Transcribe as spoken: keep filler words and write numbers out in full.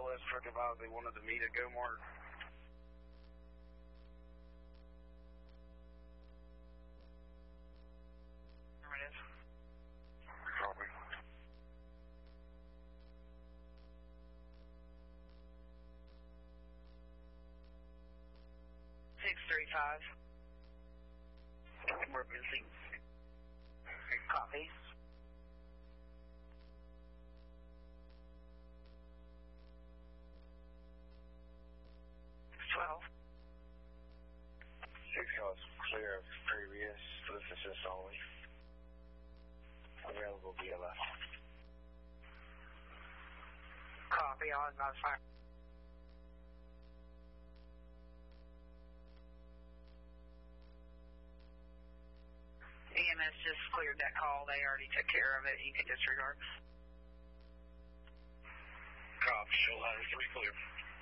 L S truck advised they wanted to meet at GoMart. There it is. Copy. six three five. We're busy. Copy. twelve. Six calls clear of previous. This is just only. Available B L S. Copy. I'll advise fire. E M S just cleared that call. They already took care of it. You can disregard. Copy. Show ladder three clear.